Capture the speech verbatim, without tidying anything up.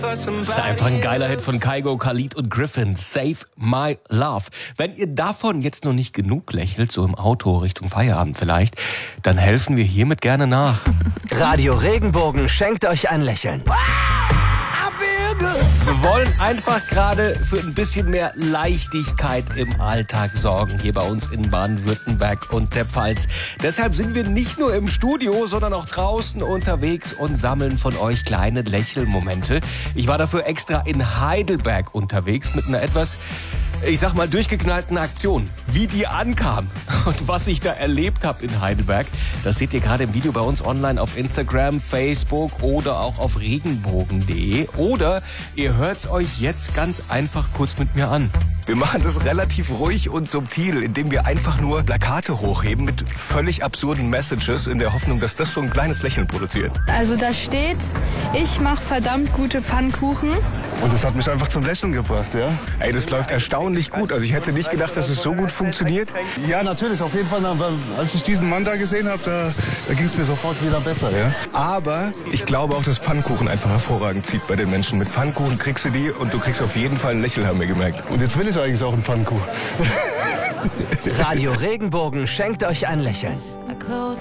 Das ist einfach ein geiler Hit von Kygo, Khalid und Griffin. Save My Love. Wenn ihr davon jetzt noch nicht genug lächelt, so im Auto Richtung Feierabend vielleicht, dann helfen wir hiermit gerne nach. Radio Regenbogen schenkt euch ein Lächeln. Wir wollen einfach gerade für ein bisschen mehr Leichtigkeit im Alltag sorgen, hier bei uns in Baden-Württemberg und der Pfalz. Deshalb sind wir nicht nur im Studio, sondern auch draußen unterwegs und sammeln von euch kleine Lächelmomente. Ich war dafür extra in Heidelberg unterwegs mit einer etwas, ich sag mal, durchgeknallten Aktion. Wie die ankam und was ich da erlebt habe in Heidelberg, das seht ihr gerade im Video bei uns online auf Instagram, Facebook oder auch auf regenbogen punkt de. Oder ihr hört's euch jetzt ganz einfach kurz mit mir an. Wir machen das relativ ruhig und subtil, indem wir einfach nur Plakate hochheben mit völlig absurden Messages in der Hoffnung, dass das so ein kleines Lächeln produziert. Also da steht, ich mache verdammt gute Pfannkuchen. Und das hat mich einfach zum Lächeln gebracht, ja? Ey, das läuft erstaunlich gut. Also ich hätte nicht gedacht, dass es so gut funktioniert. Ja, natürlich, auf jeden Fall. Als ich diesen Mann da gesehen habe, da, da ging es mir sofort wieder besser, ja? Aber ich glaube auch, dass Pfannkuchen einfach hervorragend zieht bei den Menschen. Mit Pfannkuchen kriegst du die und du kriegst auf jeden Fall ein Lächeln, haben wir gemerkt. Und jetzt will ich eigentlich auch einen Pfannkuchen. Radio Regenbogen schenkt euch ein Lächeln.